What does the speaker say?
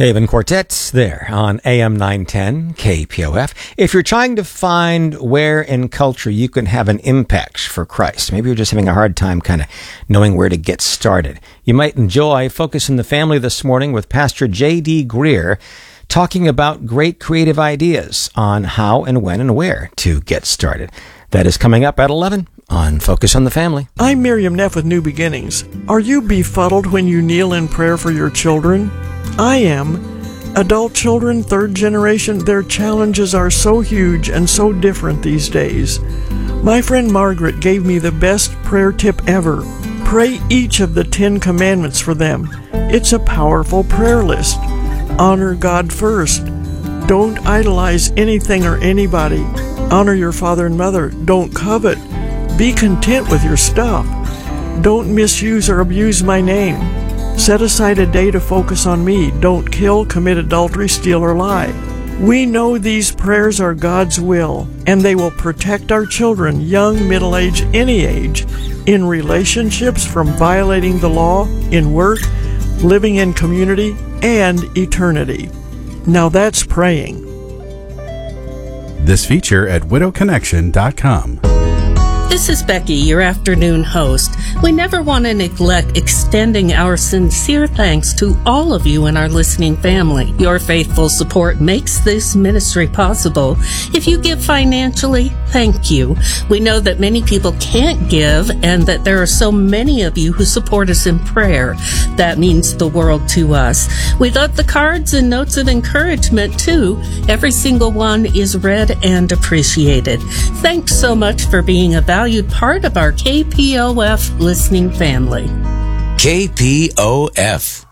Haven Quartet there on AM 910 KPOF. If you're trying to find where in culture you can have an impact for Christ, maybe you're just having a hard time kind of knowing where to get started, you might enjoy Focus on the Family this morning with Pastor J.D. Greer talking about great creative ideas on how and when and where to get started. That is coming up at 11 on Focus on the Family. I'm Miriam Neff with New Beginnings. Are you befuddled when you kneel in prayer for your children? I am. Adult children, third generation, their challenges are so huge and so different these days. My friend Margaret gave me the best prayer tip ever. Pray each of the 10 commandments for them. It's a powerful prayer list. Honor God first. Don't idolize anything or anybody. Honor your father and mother. Don't covet. Be content with your stuff. Don't misuse or abuse my name. Set aside a day to focus on me. Don't kill, commit adultery, steal, or lie. We know these prayers are God's will, and they will protect our children, young, middle age, any age, in relationships from violating the law, in work, living in community, and eternity. Now that's praying. This feature at widowconnection.com. This is Becky, your afternoon host. We never want to neglect extending our sincere thanks to all of you in our listening family. Your faithful support makes this ministry possible. If you give financially, thank you. We know that many people can't give and that there are so many of you who support us in prayer. That means the world to us. We love the cards and notes of encouragement too. Every single one is read and appreciated. Thanks so much for being a valued part of our KPOF listening family. KPOF.